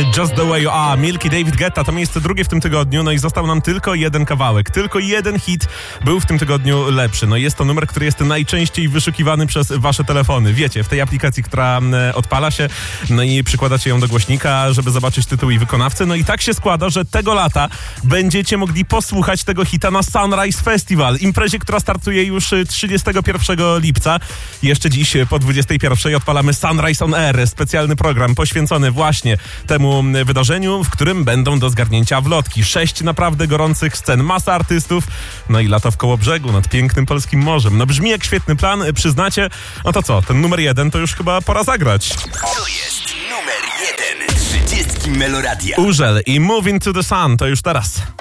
Just the Way You Are, Milk i David Guetta, to miejsce drugie w tym tygodniu, no i został nam tylko jeden kawałek, tylko jeden hit był w tym tygodniu lepszy. No jest to numer, który jest najczęściej wyszukiwany przez wasze telefony. Wiecie, w tej aplikacji, która odpala się, no i przykładacie ją do głośnika, żeby zobaczyć tytuł i wykonawcę. No i tak się składa, że tego lata będziecie mogli posłuchać tego hita na Sunrise Festival, imprezie, która startuje już 31 lipca. Jeszcze dziś po 21 odpalamy Sunrise on Air, specjalny program poświęcony właśnie temu wydarzeniu, w którym będą do zgarnięcia wlotki. 6 naprawdę gorących scen, masa artystów, no i lato w Kołobrzegu nad pięknym polskim morzem. No brzmi jak świetny plan, przyznacie? No to co, ten numer 1 to już chyba pora zagrać. To jest numer 1 30 Meloradia. Urzel i Moving to the Sun to już teraz.